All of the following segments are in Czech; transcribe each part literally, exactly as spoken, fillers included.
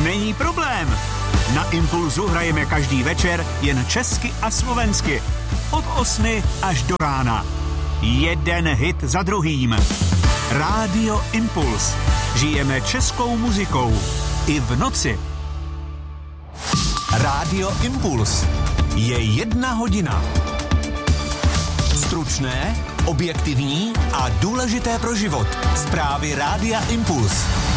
Není problém. Na Impulzu hrajeme každý večer jen česky a slovensky. Od osmi až do rána. Jeden hit za druhým. Rádio Impuls. Žijeme českou muzikou. I v noci. Rádio Impuls. Je jedna hodina. Stručné, objektivní a důležité pro život. Zprávy Rádia Impuls.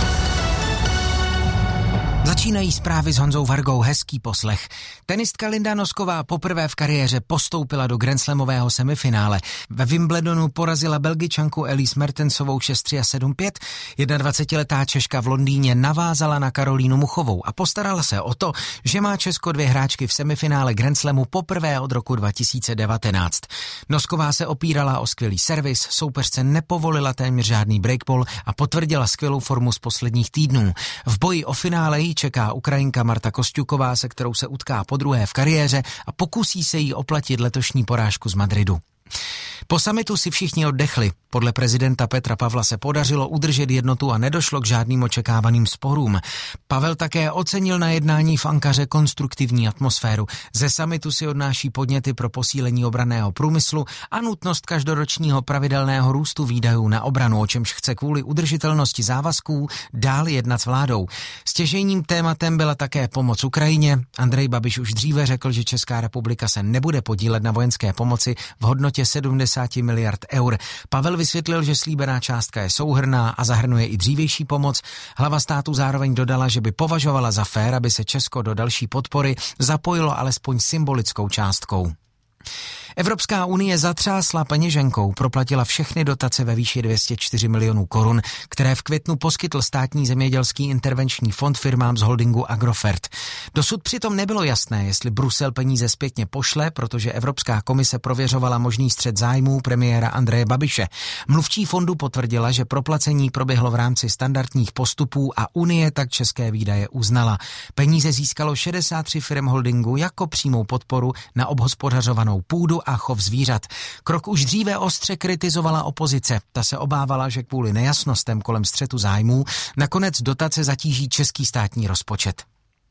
Začínají zprávy s Honzou Vargou, hezký poslech. Tenistka Linda Nosková poprvé v kariéře postoupila do grandslamového semifinále. Ve Wimbledonu porazila Belgičanku Elise Mertensovou šest tři a sedm pět. dvacetijednoletá Češka v Londýně navázala na Karolínu Muchovou a postarala se o to, že má Česko dvě hráčky v semifinále grandslamu poprvé od roku dva tisíce devatenáct. Nosková se opírala o skvělý servis, soupeřce nepovolila téměř žádný breakball a potvrdila skvělou formu z posledních týdnů. V boji o finále jí čeká Ukrajinka Marta Kosťuková, se kterou se utká podruhé v kariéře a pokusí se jí oplatit letošní porážku z Madridu. Po summitu si všichni oddechli. Podle prezidenta Petra Pavla se podařilo udržet jednotu a nedošlo k žádným očekávaným sporům. Pavel také ocenil na jednání v Ankaře konstruktivní atmosféru. Ze summitu si odnáší podněty pro posílení obranného průmyslu a nutnost každoročního pravidelného růstu výdajů na obranu, o čemž chce kvůli udržitelnosti závazků dál jednat s vládou. Stěžejním tématem byla také pomoc Ukrajině. Andrej Babiš už dříve řekl, že Česká republika se nebude podílet na vojenské pomoci v hodnotě sedmdesát miliard eur. Pavel vysvětlil, že slíbená částka je souhrnná a zahrnuje i dřívější pomoc. Hlava státu zároveň dodala, že by považovala za fér, aby se Česko do další podpory zapojilo alespoň symbolickou částkou. Evropská unie zatřásla peněženkou, proplatila všechny dotace ve výši dvě stě čtyři milionů korun, které v květnu poskytl státní zemědělský intervenční fond firmám z holdingu Agrofert. Dosud přitom nebylo jasné, jestli Brusel peníze zpětně pošle, protože Evropská komise prověřovala možný střet zájmů premiéra Andreje Babiše. Mluvčí fondu potvrdila, že proplacení proběhlo v rámci standardních postupů a unie tak české výdaje uznala. Peníze získalo šedesát tři firm holdingu jako přímou podporu na obhospodařovanou půdu a chov zvířat. Krok už dříve ostře kritizovala opozice. Ta se obávala, že kvůli nejasnostem kolem střetu zájmů nakonec dotace zatíží český státní rozpočet.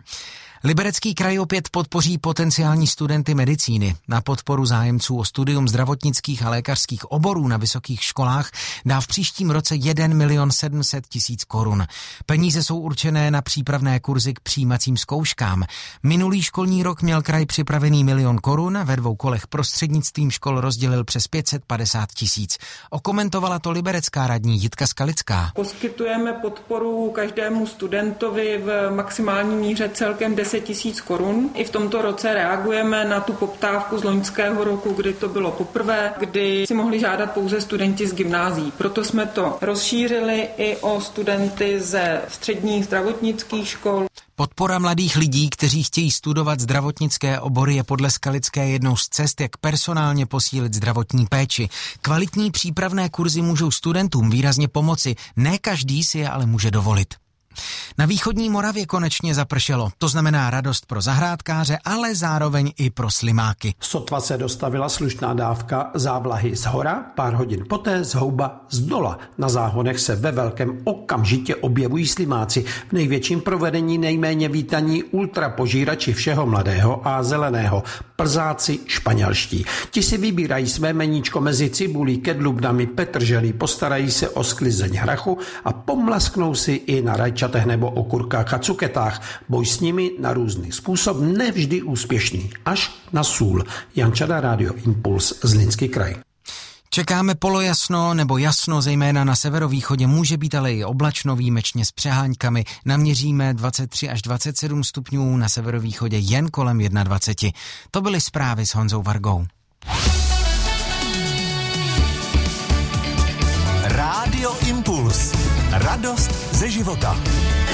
Liberecký kraj opět podpoří potenciální studenty medicíny. Na podporu zájemců o studium zdravotnických a lékařských oborů na vysokých školách dá v příštím roce jeden milion sedm set tisíc korun. Peníze jsou určené na přípravné kurzy k přijímacím zkouškám. Minulý školní rok měl kraj připravený milion korun, ve dvou kolech prostřednictvím škol rozdělil přes pět set padesát tisíc. Okomentovala to liberecká radní Jitka Skalická. Poskytujeme podporu každému studentovi v maximální míře celkem deset tisíc korun. I v tomto roce reagujeme na tu poptávku z loňského roku, kdy to bylo poprvé, kdy si mohli žádat pouze studenti z gymnázií. Proto jsme to rozšířili i o studenty ze středních zdravotnických škol. Podpora mladých lidí, kteří chtějí studovat zdravotnické obory, je podle Skalické jednou z cest, jak personálně posílit zdravotní péči. Kvalitní přípravné kurzy můžou studentům výrazně pomoci, ne každý si je ale může dovolit. Na východní Moravě konečně zapršelo. To znamená radost pro zahrádkáře, ale zároveň i pro slimáky. Sotva se dostavila slušná dávka závlahy z hora, pár hodin poté z houba z dola. Na záhonech se ve velkém okamžitě objevují slimáci. V největším provedení nejméně vítaní ultrapožírači všeho mladého a zeleného. Przáci španělští. Ti si vybírají své meníčko mezi cibulí, kedlubnami, petrželí, postarají se o sklizeň hrachu a pomlasknou si i na rajčatech nebo okurkách a cuketách. Boj s nimi na různý způsob, nevždy úspěšný. Až na sůl. Jan Čada, Rádio Impuls, Zlínský kraj. Čekáme polojasno nebo jasno, zejména na severovýchodě, může být ale i oblačno, výjimečně s přeháňkami. Naměříme dvacet tři až dvacet sedm stupňů, na severovýchodě jen kolem dvacet jedna. To byly zprávy s Honzou Vargou. Rádio Impuls. Radost ze života.